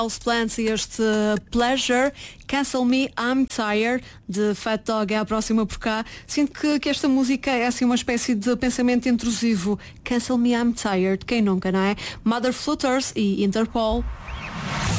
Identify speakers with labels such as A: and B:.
A: Houseplants e este Pleasure. Cancel Me, I'm Tired, de Fat Dog, é a próxima por cá. Sinto que esta música é assim uma espécie de pensamento intrusivo. Cancel Me, I'm Tired, quem nunca, não é? Mother Flutters e Interpol.